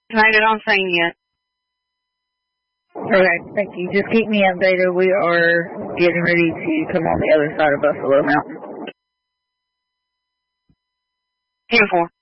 Made it on scene yet. Okay, thank you. Just keep me updated. We are getting ready to come on the other side of Buffalo Mountain. 10-4.